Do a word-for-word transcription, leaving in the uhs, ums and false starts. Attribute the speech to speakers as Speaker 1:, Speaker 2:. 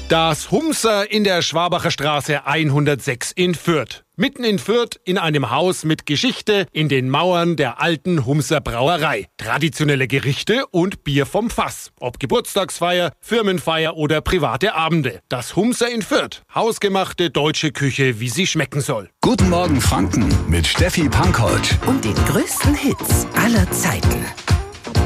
Speaker 1: Das Humser in der Schwabacher Straße hundertsechs in Fürth. Mitten in Fürth in einem Haus mit Geschichte in den Mauern der alten Humser Brauerei. Traditionelle Gerichte und Bier vom Fass. Ob Geburtstagsfeier, Firmenfeier oder private Abende. Das Humser in Fürth. Hausgemachte deutsche Küche, wie sie schmecken soll.
Speaker 2: Guten Morgen Franken mit Steffi Pankold.
Speaker 3: Und den größten Hits aller Zeiten.